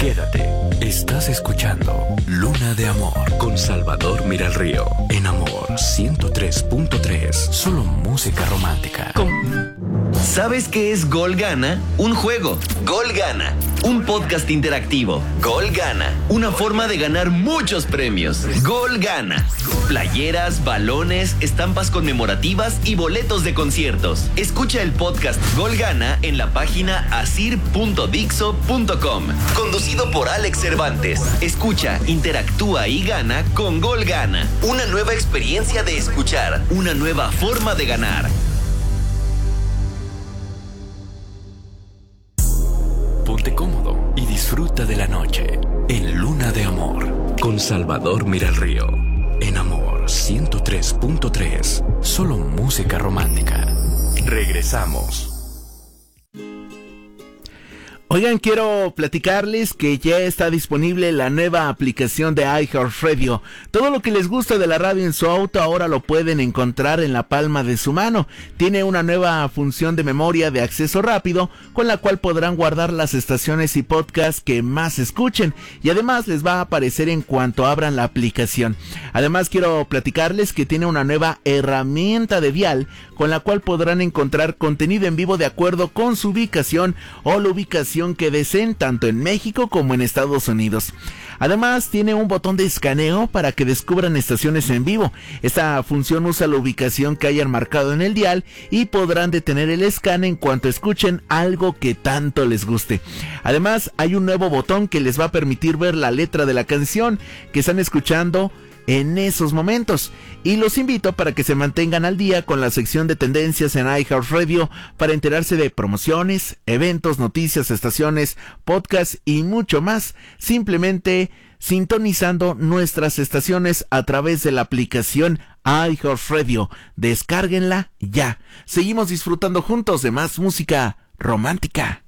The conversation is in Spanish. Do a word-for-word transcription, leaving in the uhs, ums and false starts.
Quédate, estás escuchando Luna de Amor con Salvador Miralrío. En Amor ciento tres punto tres, solo música romántica. ¿Sabes qué es Gol Gana? Un juego. Gol Gana, un podcast interactivo. Gol Gana, una forma de ganar muchos premios. Gol Gana, playeras, balones, estampas conmemorativas y boletos de conciertos. Escucha el podcast Gol Gana en la página asir punto dixo punto com. Conducido por Alex Cervantes. Escucha, interactúa y gana con Gol Gana. Una nueva experiencia de escuchar, una nueva forma de ganar. Ponte cómodo y disfruta de la noche en Luna de Amor con Salvador Miralrío. En Amor ciento tres punto tres, solo música romántica. Regresamos. Oigan, quiero platicarles que ya está disponible la nueva aplicación de iHeartRadio. Todo lo que les gusta de la radio en su auto ahora lo pueden encontrar en la palma de su mano. Tiene una nueva función de memoria de acceso rápido con la cual podrán guardar las estaciones y podcasts que más escuchen, y además les va a aparecer en cuanto abran la aplicación. Además quiero platicarles que tiene una nueva herramienta de dial con la cual podrán encontrar contenido en vivo de acuerdo con su ubicación o la ubicación que deseen tanto en México como en Estados Unidos. Además tiene un botón de escaneo para que descubran estaciones en vivo. Esta función usa la ubicación que hayan marcado en el dial y podrán detener el scan en cuanto escuchen algo que tanto les guste. Además hay un nuevo botón que les va a permitir ver la letra de la canción que están escuchando en esos momentos, y los invito para que se mantengan al día con la sección de tendencias en iHeartRadio para enterarse de promociones, eventos, noticias, estaciones, podcasts y mucho más, simplemente sintonizando nuestras estaciones a través de la aplicación iHeartRadio. Descárguenla ya. Seguimos disfrutando juntos de más música romántica.